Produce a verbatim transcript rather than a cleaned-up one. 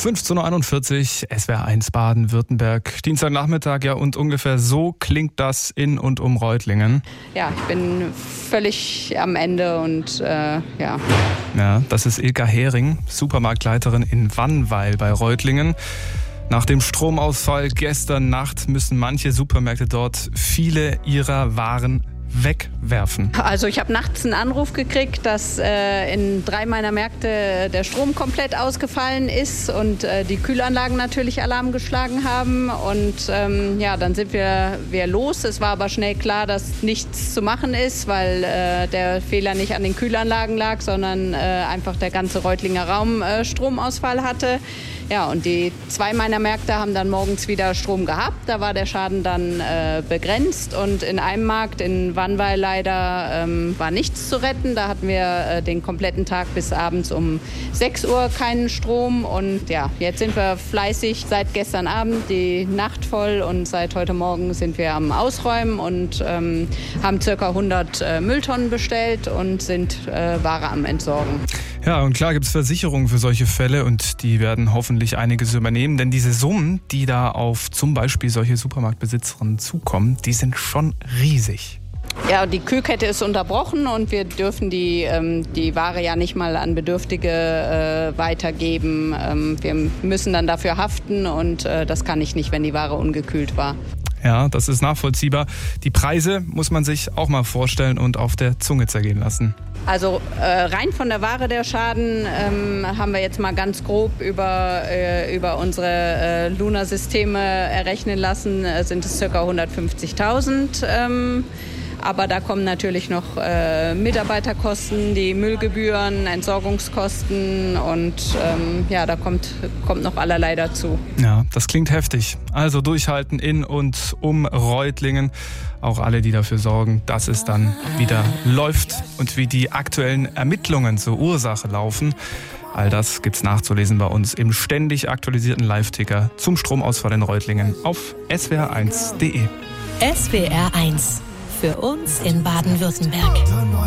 fünfzehn Uhr einundvierzig, S W R eins Baden-Württemberg, Dienstagnachmittag, ja, und ungefähr so klingt das in und um Reutlingen. Ja, ich bin völlig am Ende und äh, ja. Ja, das ist Ilka Hering, Supermarktleiterin in Wannweil bei Reutlingen. Nach dem Stromausfall gestern Nacht müssen manche Supermärkte dort viele ihrer Waren wegwerfen. Also ich habe nachts einen Anruf gekriegt, dass äh, in drei meiner Märkte der Strom komplett ausgefallen ist und äh, die Kühlanlagen natürlich Alarm geschlagen haben. Und ähm, ja, dann sind wir, wir los. Es war aber schnell klar, dass nichts zu machen ist, weil äh, der Fehler nicht an den Kühlanlagen lag, sondern äh, einfach der ganze Reutlinger Raum äh, Stromausfall hatte. Ja, und die zwei meiner Märkte haben dann morgens wieder Strom gehabt. Da war der Schaden dann äh, begrenzt. Und in einem Markt in Wannweil leider ähm, war nichts zu retten. Da hatten wir äh, den kompletten Tag bis abends um sechs Uhr keinen Strom. Und ja, jetzt sind wir fleißig seit gestern Abend die Nacht voll. Und seit heute Morgen sind wir am Ausräumen und ähm, haben circa hundert äh, Mülltonnen bestellt und sind äh, Ware am Entsorgen. Ja, und klar gibt es Versicherungen für solche Fälle und die werden hoffentlich einiges übernehmen, denn diese Summen, die da auf zum Beispiel solche Supermarktbesitzerinnen zukommen, die sind schon riesig. Ja, die Kühlkette ist unterbrochen und wir dürfen die, ähm, die Ware ja nicht mal an Bedürftige äh, weitergeben. Ähm, wir müssen dann dafür haften und äh, das kann ich nicht, wenn die Ware ungekühlt war. Ja, das ist nachvollziehbar. Die Preise muss man sich auch mal vorstellen und auf der Zunge zergehen lassen. Also äh, rein von der Ware der Schaden ähm, haben wir jetzt mal ganz grob über, äh, über unsere äh, Luna-Systeme errechnen lassen, äh, sind es ca. hundertfünfzigtausend. Ähm, aber da kommen natürlich noch äh, Mitarbeiterkosten, die Müllgebühren, Entsorgungskosten und ähm, ja, da kommt, kommt noch allerlei dazu. Ja, das klingt heftig. Also durchhalten in und um Reutlingen. Auch alle, die dafür sorgen, dass es dann wieder läuft und wie die aktuellen Ermittlungen zur Ursache laufen. All das gibt's nachzulesen bei uns im ständig aktualisierten Live-Ticker zum Stromausfall in Reutlingen auf S W R eins punkt de. S W R eins. Für uns in Baden-Württemberg.